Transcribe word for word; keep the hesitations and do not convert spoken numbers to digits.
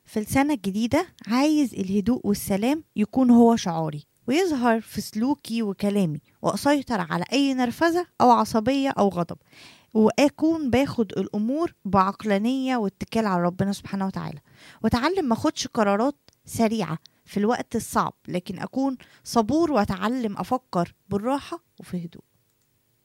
في السنة الجديدة عايز الهدوء والسلام يكون هو شعاري، ويظهر في سلوكي وكلامي، وأسيطر على أي نرفزة أو عصبية أو غضب، وأكون باخد الأمور بعقلانية واتكال على ربنا سبحانه وتعالى، وأتعلم ما أخدش قرارات سريعة في الوقت الصعب، لكن أكون صبور وأتعلم أفكر بالراحة وفي هدوء.